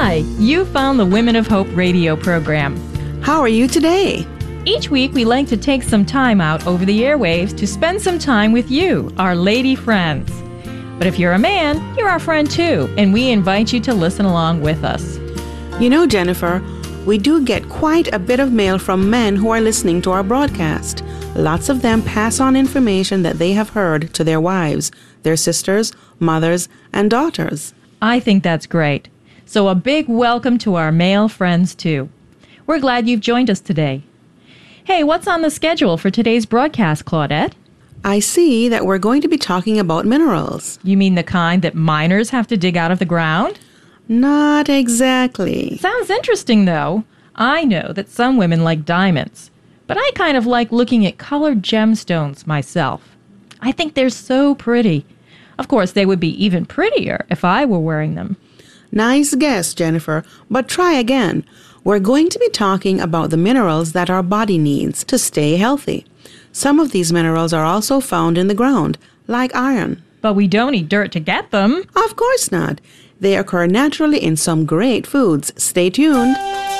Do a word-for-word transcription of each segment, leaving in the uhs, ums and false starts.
Hi, you found the Women of Hope radio program. How are you today? Each week we like to take some time out over the airwaves to spend some time with you, our lady friends. But if you're a man, you're our friend too, and we invite you to listen along with us. You know, Jennifer, we do get quite a bit of mail from men who are listening to our broadcast. Lots of them pass on information that they have heard to their wives, their sisters, mothers, and daughters. I think that's great. So a big welcome to our male friends too. We're glad you've joined us today. Hey, what's on the schedule for today's broadcast, Claudette? I see that we're going to be talking about minerals. You mean the kind that miners have to dig out of the ground? Not exactly. Sounds interesting, though. I know that some women like diamonds, but I kind of like looking at colored gemstones myself. I think they're so pretty. Of course, they would be even prettier if I were wearing them. Nice guess, Jennifer, but try again. We're going to be talking about the minerals that our body needs to stay healthy. Some of these minerals are also found in the ground, like iron. But we don't eat dirt to get them. Of course not. They occur naturally in some great foods. Stay tuned.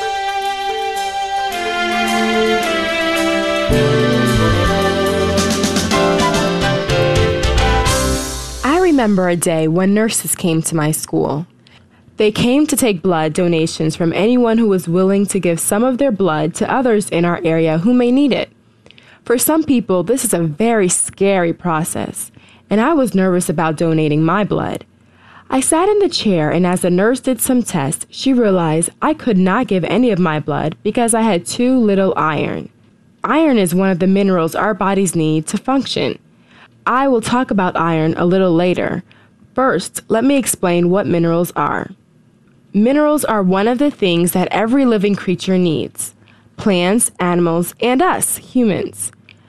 I remember a day when nurses came to my school. They came to take blood donations from anyone who was willing to give some of their blood to others in our area who may need it. For some people, this is a very scary process, and I was nervous about donating my blood. I sat in the chair, and as the nurse did some tests, she realized I could not give any of my blood because I had too little iron. Iron is one of the minerals our bodies need to function. I will talk about iron a little later. First, let me explain what minerals are. Minerals are one of the things that every living creature needs. Plants, animals, and us, humans.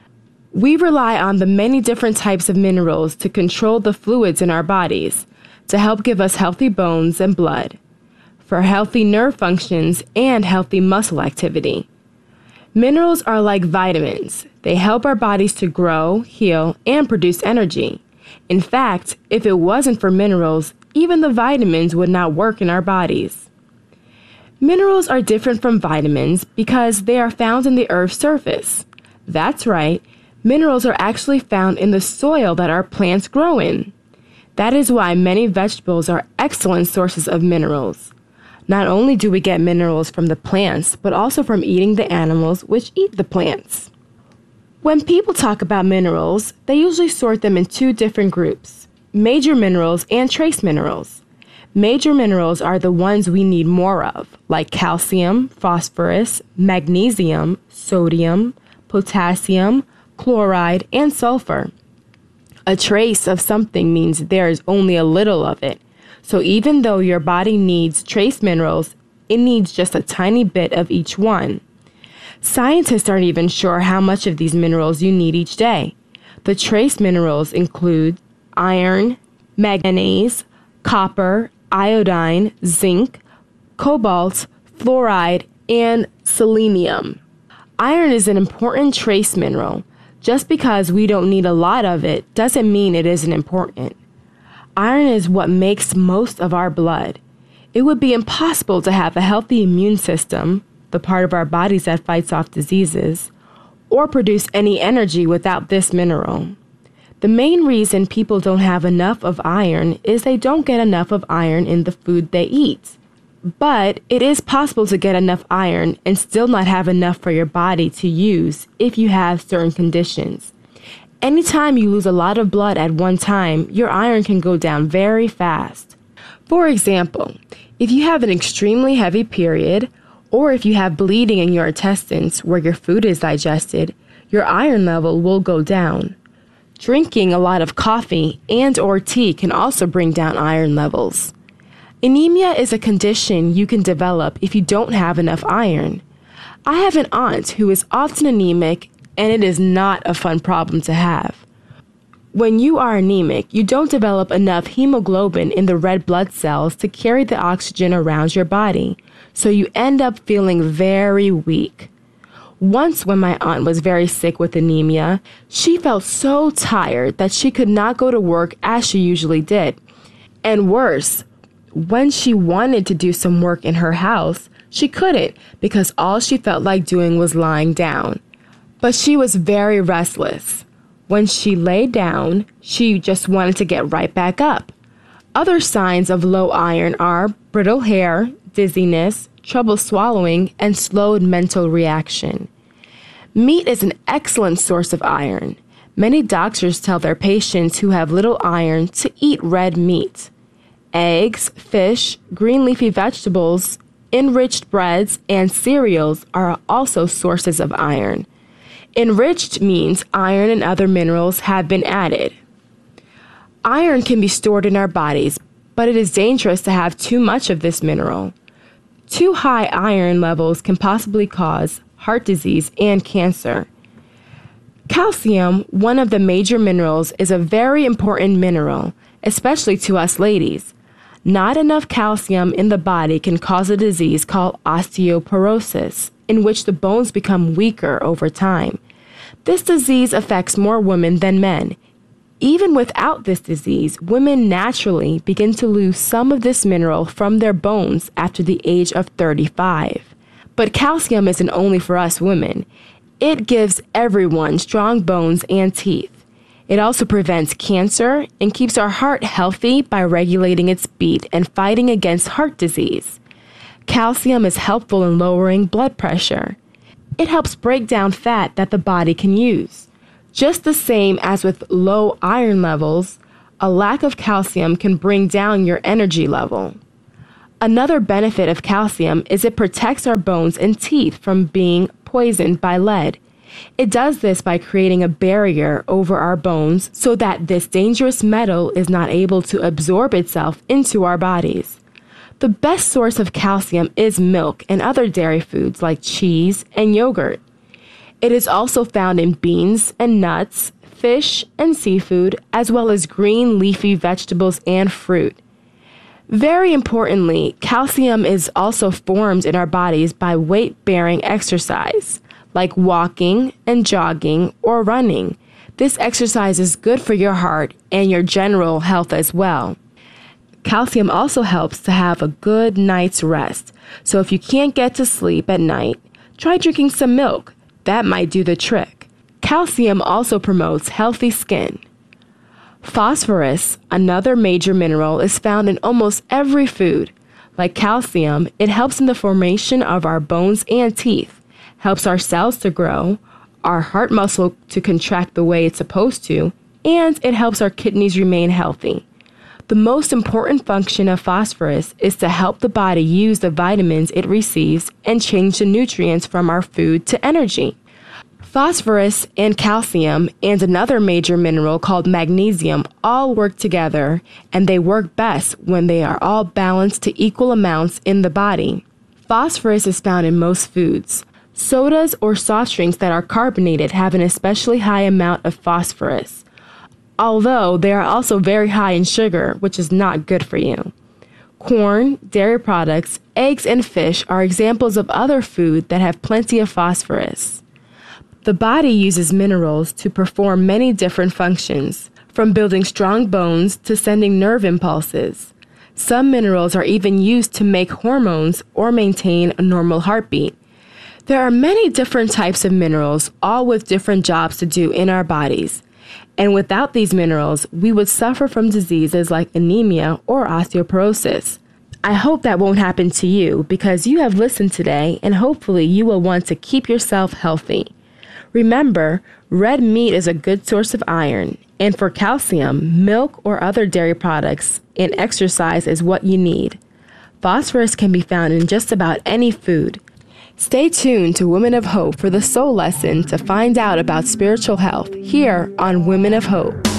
We rely on the many different types of minerals to control the fluids in our bodies, to help give us healthy bones and blood, for healthy nerve functions and healthy muscle activity. Minerals are like vitamins. They help our bodies to grow, heal, and produce energy. In fact, if it wasn't for minerals, even the vitamins would not work in our bodies. Minerals are different from vitamins because they are found in the Earth's surface. That's right, minerals are actually found in the soil that our plants grow in. That is why many vegetables are excellent sources of minerals. Not only do we get minerals from the plants, but also from eating the animals which eat the plants. When people talk about minerals, they usually sort them in two different groups, major minerals and trace minerals. Major minerals are the ones we need more of, like calcium, phosphorus, magnesium, sodium, potassium, chloride, and sulfur. A trace of something means there is only a little of it. So even though your body needs trace minerals, it needs just a tiny bit of each one. Scientists aren't even sure how much of these minerals you need each day. The trace minerals include iron, manganese, copper, iodine, zinc, cobalt, fluoride, and selenium. Iron is an important trace mineral. Just because we don't need a lot of it doesn't mean it isn't important. Iron is what makes most of our blood. It would be impossible to have a healthy immune system, the part of our bodies that fights off diseases, or produce any energy without this mineral. The main reason people don't have enough of iron is they don't get enough of iron in the food they eat. But it is possible to get enough iron and still not have enough for your body to use if you have certain conditions. Anytime you lose a lot of blood at one time, your iron can go down very fast. For example, if you have an extremely heavy period, or if you have bleeding in your intestines where your food is digested, your iron level will go down. Drinking a lot of coffee and or tea can also bring down iron levels. Anemia is a condition you can develop if you don't have enough iron. I have an aunt who is often anemic, and it is not a fun problem to have. When you are anemic, you don't develop enough hemoglobin in the red blood cells to carry the oxygen around your body, so you end up feeling very weak. Once when my aunt was very sick with anemia, she felt so tired that she could not go to work as she usually did. And worse, when she wanted to do some work in her house, she couldn't because all she felt like doing was lying down. But she was very restless. When she lay down, she just wanted to get right back up. Other signs of low iron are brittle hair, dizziness, trouble swallowing, and slowed mental reaction. Meat is an excellent source of iron. Many doctors tell their patients who have little iron to eat red meat. Eggs, fish, green leafy vegetables, enriched breads, and cereals are also sources of iron. Enriched means iron and other minerals have been added. Iron can be stored in our bodies, but it is dangerous to have too much of this mineral. Too high iron levels can possibly cause heart disease and cancer. Calcium, one of the major minerals, is a very important mineral, especially to us ladies. Not enough calcium in the body can cause a disease called osteoporosis, in which the bones become weaker over time. This disease affects more women than men. Even without this disease, women naturally begin to lose some of this mineral from their bones after the age of thirty-five. But calcium isn't only for us women. It gives everyone strong bones and teeth. It also prevents cancer and keeps our heart healthy by regulating its beat and fighting against heart disease. Calcium is helpful in lowering blood pressure. It helps break down fat that the body can use. Just the same as with low iron levels, a lack of calcium can bring down your energy level. Another benefit of calcium is it protects our bones and teeth from being poisoned by lead. It does this by creating a barrier over our bones so that this dangerous metal is not able to absorb itself into our bodies. The best source of calcium is milk and other dairy foods like cheese and yogurt. It is also found in beans and nuts, fish and seafood, as well as green leafy vegetables and fruit. Very importantly, calcium is also formed in our bodies by weight-bearing exercise, like walking and jogging or running. This exercise is good for your heart and your general health as well. Calcium also helps to have a good night's rest. So if you can't get to sleep at night, try drinking some milk. That might do the trick. Calcium also promotes healthy skin. Phosphorus, another major mineral, is found in almost every food. Like calcium, it helps in the formation of our bones and teeth, helps our cells to grow, our heart muscle to contract the way it's supposed to, and it helps our kidneys remain healthy. The most important function of phosphorus is to help the body use the vitamins it receives and change the nutrients from our food to energy. Phosphorus and calcium and another major mineral called magnesium all work together, and they work best when they are all balanced to equal amounts in the body. Phosphorus is found in most foods. Sodas or soft drinks that are carbonated have an especially high amount of phosphorus, although they are also very high in sugar, which is not good for you. Corn, dairy products, eggs, and fish are examples of other food that have plenty of phosphorus. The body uses minerals to perform many different functions, from building strong bones to sending nerve impulses. Some minerals are even used to make hormones or maintain a normal heartbeat. There are many different types of minerals, all with different jobs to do in our bodies. And without these minerals, we would suffer from diseases like anemia or osteoporosis. I hope that won't happen to you because you have listened today, and hopefully you will want to keep yourself healthy. Remember, red meat is a good source of iron, and for calcium, milk or other dairy products and exercise is what you need. Phosphorus can be found in just about any food. Stay tuned to Women of Hope for the Soul Lesson to find out about spiritual health here on Women of Hope.